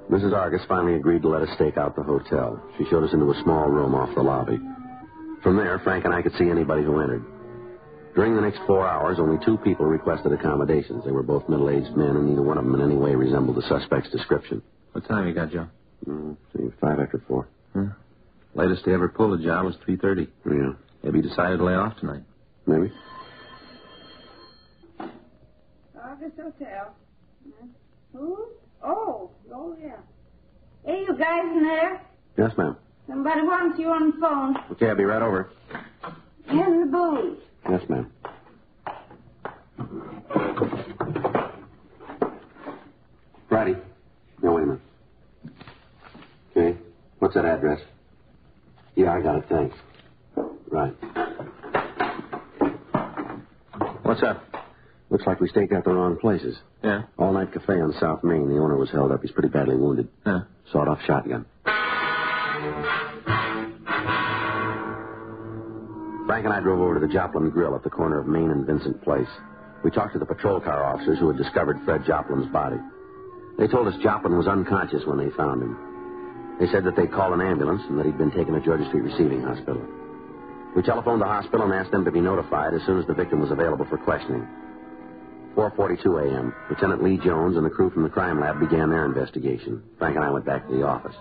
Mrs. Argus finally agreed to let us stake out the hotel. She showed us into a small room off the lobby. From there, Frank and I could see anybody who entered. During the next 4 hours, only 2 people requested accommodations. They were both middle-aged men, and neither one of them in any way resembled the suspect's description. What time you got, Joe? 5 after 4. Latest he ever pulled a job was 3:30. Yeah. Maybe he decided to lay off tonight. Maybe. Argus Hotel. Who? Oh, yeah. Hey, you guys in there? Yes, ma'am. Somebody wants you on the phone. Okay, I'll be right over. In the booth. Yes, ma'am. Friday. No, wait a minute. Okay. What's that address? Yeah, I got it, thanks. Right. What's up? Looks like we staked out the wrong places. Yeah? All-night cafe on South Main. The owner was held up. He's pretty badly wounded. Yeah. Sawed-off shotgun. Frank and I drove over to the Joplin Grill at the corner of Main and Vincent Place. We talked to the patrol car officers who had discovered Fred Joplin's body. They told us Joplin was unconscious when they found him. They said that they'd call an ambulance and that he'd been taken to Georgia Street Receiving Hospital. We telephoned the hospital and asked them to be notified as soon as the victim was available for questioning. 4:42 a.m., Lieutenant Lee Jones and the crew from the crime lab began their investigation. Frank and I went back to the office.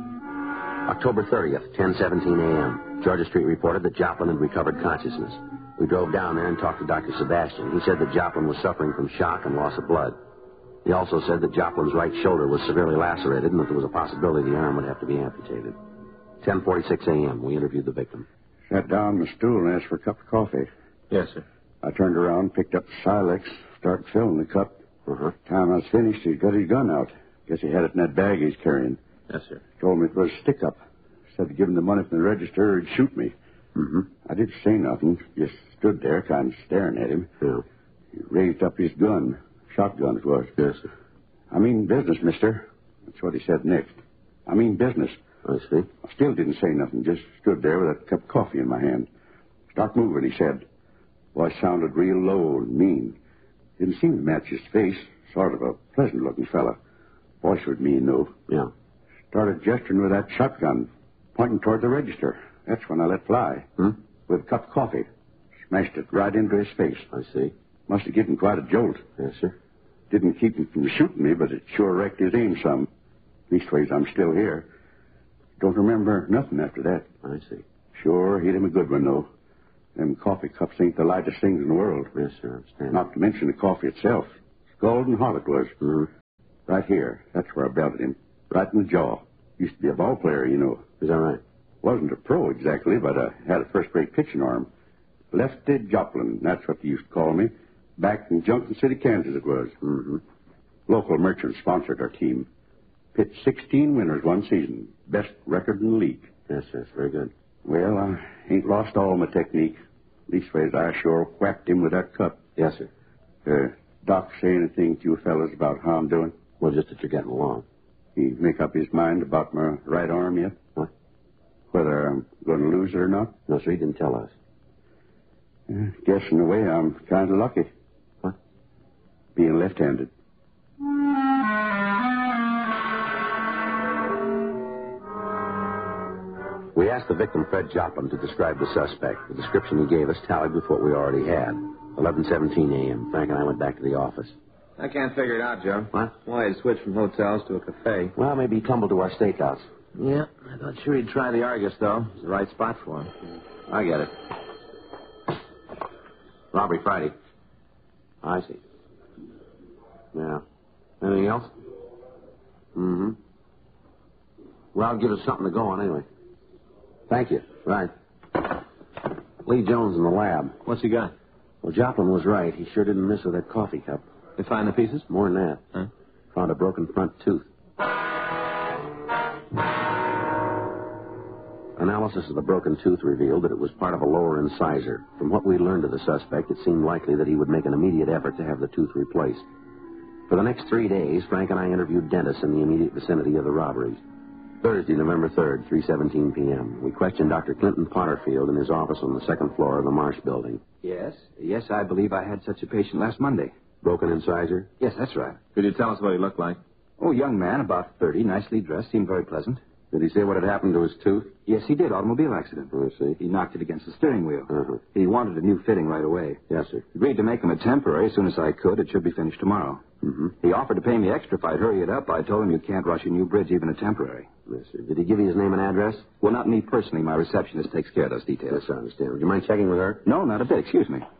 October 30th, 10:17 a.m., Georgia Street reported that Joplin had recovered consciousness. We drove down there and talked to Dr. Sebastian. He said that Joplin was suffering from shock and loss of blood. He also said that Joplin's right shoulder was severely lacerated and that there was a possibility the arm would have to be amputated. 10:46 a.m., we interviewed the victim. Sat down on the stool and asked for a cup of coffee. Yes, sir. I turned around, picked up the Silex, started filling the cup. Time I was finished, he'd got his gun out. Guess he had it in that bag he's carrying. Yes, sir. Told me it was a stick-up. Said to give him the money from the register or he'd shoot me. I didn't say nothing, just stood there kind of staring at him. Yeah. He raised up his gun. Shotgun it was. Yes, sir. I mean business, mister. That's what he said next. I mean business. I see. I still didn't say nothing, just stood there with a cup of coffee in my hand. Start moving, he said. Voice sounded real low and mean. Didn't seem to match his face. Sort of a pleasant-looking fella. Voice was mean, though. Yeah. Started gesturing with that shotgun, pointing toward the register. That's when I let fly. With a cup of coffee. Smashed it right into his face. I see. Must have given him quite a jolt. Yes, sir. Didn't keep him from shooting me, but it sure wrecked his aim some. Leastways, I'm still here. Don't remember nothing after that. I see. Sure, hit him a good one, though. Them coffee cups ain't the lightest things in the world. Yes, sir, I understand. Not to mention the coffee itself. Scalding hot it was. Right here. That's where I belted him. Right in the jaw. Used to be a ball player, you know. Is that right? Wasn't a pro exactly, but had a first-rate pitching arm. Lefty Joplin, that's what they used to call me. Back in Junction City, Kansas it was. Local merchant sponsored our team. Pitched 16 winners one season. Best record in the league. Yes, sir. Very good. Well, I ain't lost all my technique. Leastways, I sure whacked him with that cup. Yes, sir. Doc say anything to you fellas about how I'm doing? Well, just that you're getting along. He make up his mind about my right arm yet? What? Whether I'm going to lose it or not? No, sir, he didn't tell us. Guess in a way I'm kind of lucky. What? Being left-handed. We asked the victim, Fred Joplin, to describe the suspect. The description he gave us tallied with what we already had. 11:17 a.m. Frank and I went back to the office. I can't figure it out, Joe. What? Why he switched from hotels to a cafe. Well, maybe he tumbled to our stakeouts. Yeah, I thought sure he'd try the Argus, though. It's the right spot for him. I get it. Robbery Friday. I see. Yeah. Anything else? Well, give us something to go on anyway. Thank you. Right. Lee Jones in the lab. What's he got? Well, Joplin was right. He sure didn't miss with that coffee cup. They find the pieces? More than that. Huh? Found a broken front tooth. Analysis of the broken tooth revealed that it was part of a lower incisor. From what we learned of the suspect, it seemed likely that he would make an immediate effort to have the tooth replaced. For the next 3 days, Frank and I interviewed dentists in the immediate vicinity of the robberies. Thursday, November 3rd, 3:17 p.m. We questioned Dr. Clinton Potterfield in his office on the second floor of the Marsh building. Yes, I believe I had such a patient last Monday. Broken incisor? Yes, that's right. Could you tell us what he looked like? Oh, Oh, young man, about 30, nicely dressed, seemed very pleasant. Did he say what had happened to his tooth? Yes, he did. Automobile accident. I see. He knocked it against the steering wheel. Uh-huh. He wanted a new fitting right away. Yes, sir. Agreed to make him a temporary as soon as I could. It should be finished tomorrow. Mm-hmm. He offered to pay me extra if I'd hurry it up. I told him you can't rush a new bridge, even a temporary. Yes, sir. Did he give you his name and address? Well, not me personally. My receptionist takes care of those details. Yes, I understand. Would you mind checking with her? No, not a bit. Excuse me.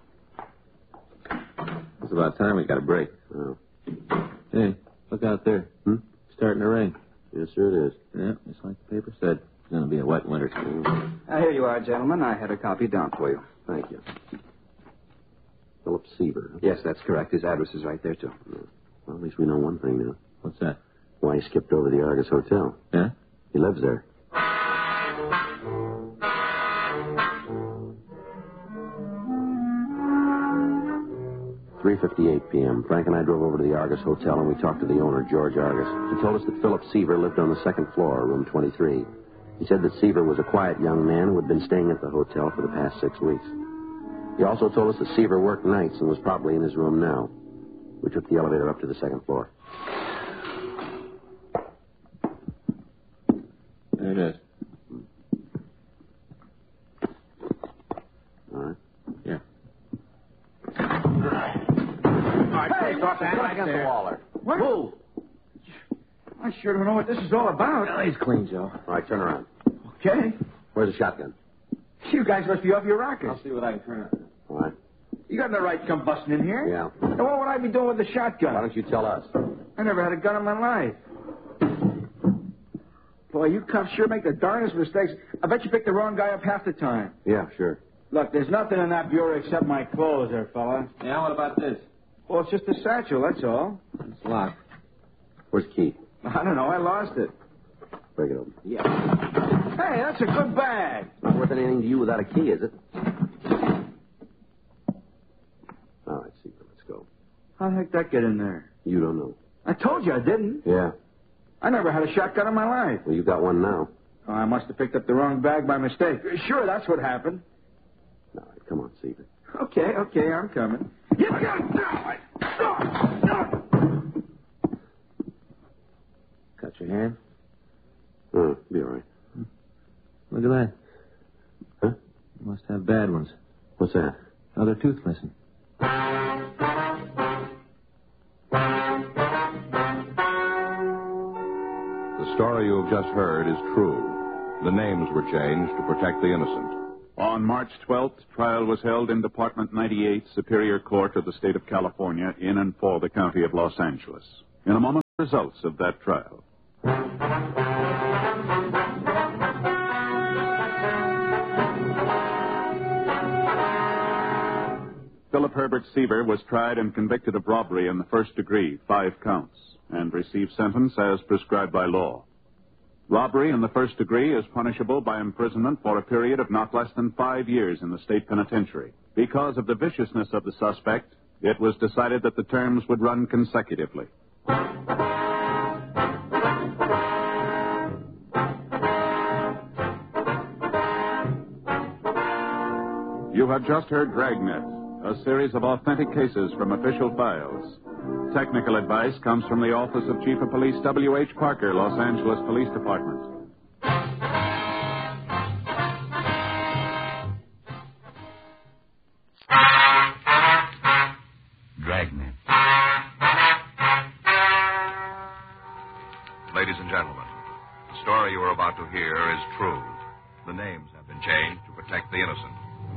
It's about time we got a break. Oh. Hey, look out there. Starting to rain. Yes, sir, it is. Yeah, just like the paper said. It's going to be a wet winter. Here you are, gentlemen. I had a copy down for you. Thank you. Philip Seaver. Huh? Yes, that's correct. His address is right there, too. Well, at least we know one thing now. What's that? Why he skipped over the Argus Hotel. Yeah? He lives there. "3:58 p.m. Frank and I drove over to the Argus Hotel, and we talked to the owner, George Argus. He told us that Philip Seaver lived on the second floor, room 23. He said that Seaver was a quiet young man who had been staying at the hotel for the past 6 weeks. He also told us that Seaver worked nights and was probably in his room now. We took the elevator up to the second floor. There it is. All right. Yeah. Hey, stop that right against the wall there. What? Whoa. I sure don't know what this is all about. Well, he's clean, Joe. All right, turn around. Okay. Where's the shotgun? You guys must be off your rockers. I'll see what I can turn up. All right. You got no right to come busting in here. Yeah. Now, what would I be doing with the shotgun? Why don't you tell us? I never had a gun in my life. Boy, you cops sure make the darndest mistakes. I bet you picked the wrong guy up half the time. Yeah, sure. Look, there's nothing in that bureau except my clothes there, fella. Yeah, what about this? Well, it's just a satchel, that's all. It's locked. Where's the key? I don't know. I lost it. Break it open. Yeah. Hey, that's a good bag. Not worth anything to you without a key, is it? All right, Seaver, let's go. How the heck did that get in there? You don't know. I told you I didn't. Yeah. I never had a shotgun in my life. Well, you got one now. Oh, I must have picked up the wrong bag by mistake. Sure, that's what happened. All right, come on, Seaver. Okay, I'm coming. Cut your hand? Oh, be all right. Look at that. Huh? You must have bad ones. What's that? Another tooth missing. The story you have just heard is true. The names were changed to protect the innocent. On March 12th, trial was held in Department 98, Superior Court of the State of California, in and for the County of Los Angeles. In a moment, results of that trial. Philip Herbert Seaver was tried and convicted of robbery in the first degree, 5 counts, and received sentence as prescribed by law. Robbery in the first degree is punishable by imprisonment for a period of not less than 5 years in the state penitentiary. Because of the viciousness of the suspect, it was decided that the terms would run consecutively. You have just heard Dragnet, a series of authentic cases from official files. Technical advice comes from the Office of Chief of Police W.H. Parker, Los Angeles Police Department. Dragnet. Ladies and gentlemen, the story you are about to hear is true. The names have been changed to protect the innocent.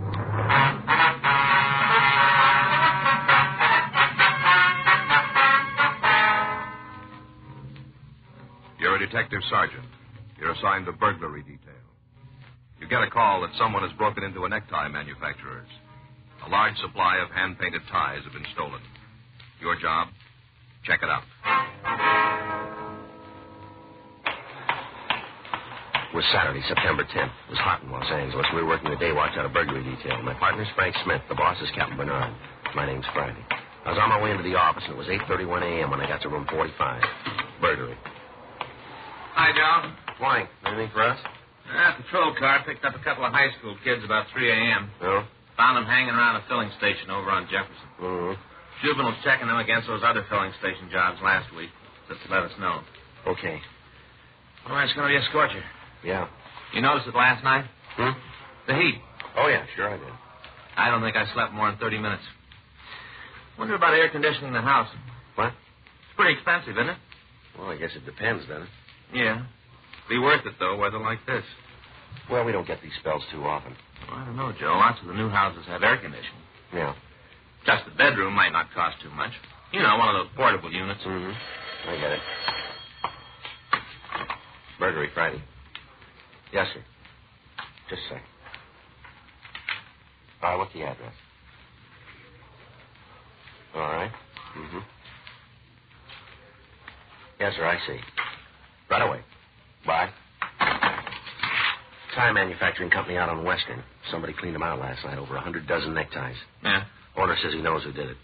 You're a detective sergeant. You're assigned to burglary detail. You get a call that someone has broken into a necktie manufacturer's. A large supply of hand-painted ties have been stolen. Your job? Check it out. It was Saturday, September 10th. It was hot in Los Angeles. We were working the day watch out of burglary detail. My partner's Frank Smith. The boss is Captain Bernard. My name's Friday. I was on my way into the office, and it was 8:31 a.m. when I got to room 45. Burglary. Hi, Joe. Morning. Anything for us? A patrol car picked up a couple of high school kids about 3 a.m. No? Found them hanging around a filling station over on Jefferson. Mm-hmm. Juveniles checking them against those other filling station jobs last week. Just let us know. Okay. All right, it's going to be a scorcher. Yeah. You noticed it last night? The heat. Oh, yeah, sure I did. I don't think I slept more than 30 minutes. Wonder about air conditioning the house. What? It's pretty expensive, isn't it? Well, I guess it depends, doesn't it? Yeah. Be worth it, though, weather like this. Well, we don't get these spells too often. Well, I don't know, Joe. Lots of the new houses have air conditioning. Yeah. Just the bedroom might not cost too much. You know, one of those portable units. Mm-hmm. I get it. Burglary Friday. Yes, sir. Just a second. All right, what's the address? All right. Mm-hmm. Yes, sir, I see. Right away. Bye. Tie manufacturing company out on Western. Somebody cleaned them out last night, over 100 dozen neckties. Yeah. Owner says he knows who did it.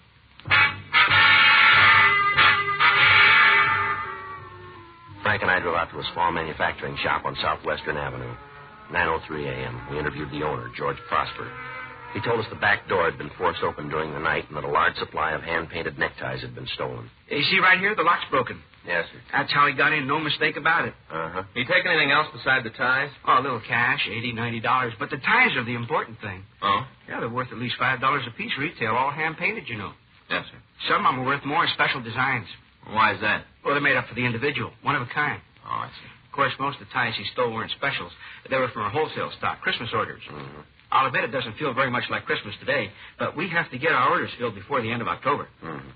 Frank and I drove out to a small manufacturing shop on Southwestern Avenue. 9:03 a.m. We interviewed the owner, George Prosper. He told us the back door had been forced open during the night and that a large supply of hand-painted neckties had been stolen. You see right here, the lock's broken. Yes, sir. That's how he got in, no mistake about it. Uh-huh. You take anything else beside the ties? Oh, a little cash, $80, $90. But the ties are the important thing. Oh? Yeah, they're worth at least $5 a piece retail, all hand-painted, you know. Yes, sir. Some of them are worth more in special designs. Why is that? Well, they're made up for the individual, one of a kind. Oh, I see. Of course, most of the ties he stole weren't specials. They were from a wholesale stock, Christmas orders. Mm-hmm. I'll admit it doesn't feel very much like Christmas today, but we have to get our orders filled before the end of October. Mm-hmm.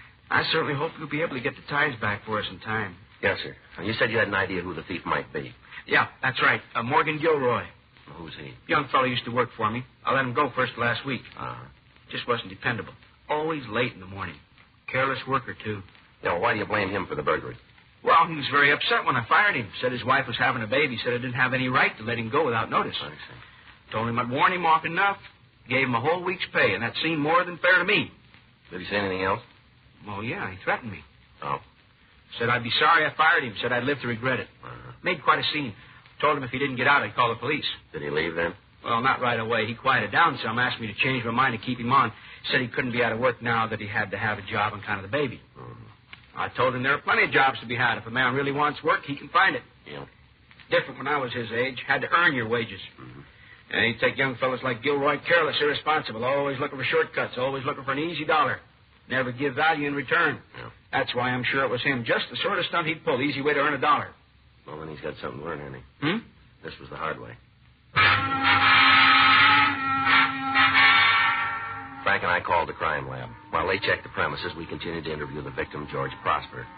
I certainly hope you'll be able to get the ties back for us in time. Yes, sir. And you said you had an idea who the thief might be. Yeah, that's right. Morgan Gilroy. Who's he? Young fellow used to work for me. I let him go first last week. Uh-huh. Just wasn't dependable. Always late in the morning. Careless worker, too. Yeah, why do you blame him for the burglary? Well, he was very upset when I fired him. Said his wife was having a baby. Said I didn't have any right to let him go without notice. I see. Told him I'd warn him off enough. Gave him a whole week's pay, and that seemed more than fair to me. Did he say anything else? Well, yeah, he threatened me. Oh. Said I'd be sorry I fired him. Said I'd live to regret it. Uh-huh. Made quite a scene. Told him if he didn't get out, I'd call the police. Did he leave then? Well, not right away. He quieted down some, asked me to change my mind to keep him on. Said he couldn't be out of work now, that he had to have a job and kind of the baby. Mm-hmm. I told him there are plenty of jobs to be had. If a man really wants work, he can find it. Yeah. Different when I was his age. Had to earn your wages. Mm-hmm. And he'd take young fellas like Gilroy careless, irresponsible, always looking for shortcuts, always looking for an easy dollar. Never give value in return. Yeah. That's why I'm sure it was him. Just the sort of stunt he'd pull. Easy way to earn a dollar. Well, then he's got something to learn, hasn't he? This was the hard way. Frank and I called the crime lab. While they checked the premises, we continued to interview the victim, George Prosper.